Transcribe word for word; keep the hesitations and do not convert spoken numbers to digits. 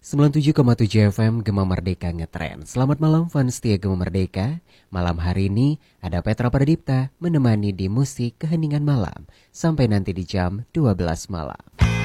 sembilan puluh tujuh koma tujuh F M Gema Merdeka Ngetren. Selamat malam fans setia Gema Merdeka. Malam hari ini ada Petra Pradipta menemani di musik keheningan malam sampai nanti di jam dua belas malam.